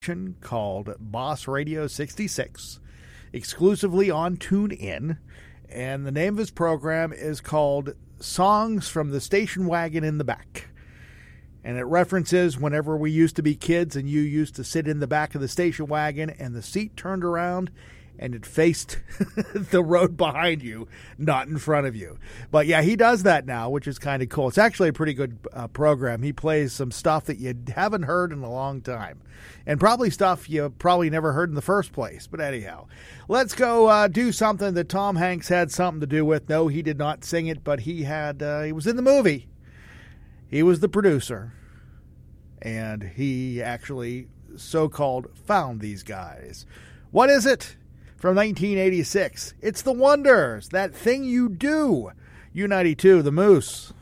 called Boss Radio 66, exclusively on TuneIn, and the name of his program is called Songs from the Station Wagon in the Back. And it references whenever we used to be kids and you used to sit in the back of the station wagon and the seat turned around and it faced the road behind you, not in front of you. But yeah, he does that now, which is kind of cool. It's actually a pretty good program. He plays some stuff that you haven't heard in a long time, and probably stuff you probably never heard in the first place. But anyhow, let's go do something that Tom Hanks had something to do with. No, he did not sing it, but he was in the movie. He was the producer, and he actually so-called found these guys. What is it? From 1986, it's The Wonders, That Thing You Do. U92, The Moose.